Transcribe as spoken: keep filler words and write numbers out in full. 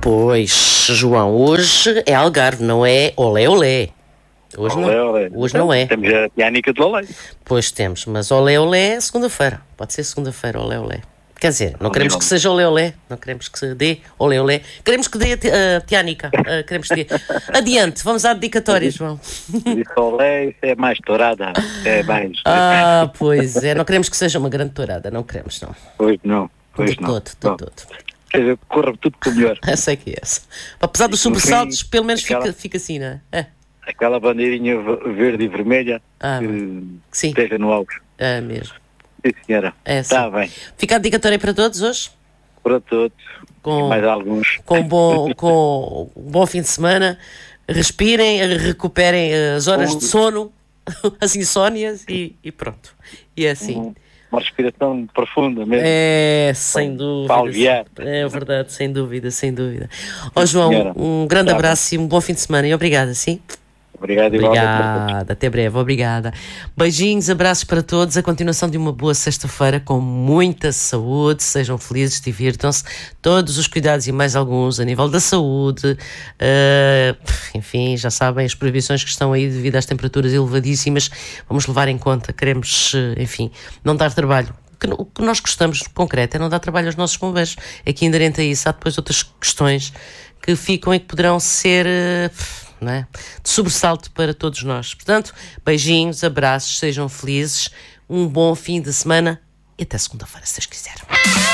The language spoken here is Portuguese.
Pois, João, hoje é Algarve, não é olé olé. Hoje olé, não, olé. hoje não é. Temos a Tianica de Lalei. Pois temos, mas olé olé é segunda-feira. Pode ser segunda-feira, olé olé. Quer dizer, não Olé, queremos olé. que seja olé olé, não queremos que se dê olé olé. Queremos que dê a ti- a Tianica. uh, queremos que dê. Adiante, vamos à dedicatória, João. Isso olé, isso é mais tourada. É mais. Ah, pois é, não queremos que seja uma grande tourada, não queremos, não. Pois não. Pois De não. todo, de Não. todo. Quer dizer, corra tudo para o melhor. Essa é que é essa. Apesar dos E no sobressaltos, fim, pelo menos aquela- fica, fica assim, não é? É. Aquela bandeirinha v- verde e vermelha Ah, que sim. esteja no alto. É mesmo. Sim, senhora. É, Está sim. bem. Fica a dedicatória para todos hoje? Para todos. Com- E mais alguns. Com um bom, com um bom fim de semana. Respirem, recuperem as horas de sono, as insónias e, e pronto. E é assim. Uma respiração profunda mesmo. É, sem dúvida. Para aliviar. É verdade, sem dúvida, sem dúvida. Ó João, senhora. um grande Tá abraço e um bom fim de semana. E obrigada, sim? Obrigado, igualmente. Obrigada, até breve, obrigada. Beijinhos, abraços para todos. A continuação de uma boa sexta-feira com muita saúde. Sejam felizes, divirtam-se. Todos os cuidados e mais alguns a nível da saúde. Uh, enfim, já sabem as proibições que estão aí devido às temperaturas elevadíssimas. Vamos levar em conta. Queremos, enfim, não dar trabalho. O que nós gostamos, concreto, é não dar trabalho aos nossos bombeiros. Aqui inerente a isso, há depois outras questões que ficam e que poderão ser... Uh, não é? De sobressalto para todos nós. Portanto, beijinhos, abraços, sejam felizes, um bom fim de semana e até segunda-feira, se Deus quiser.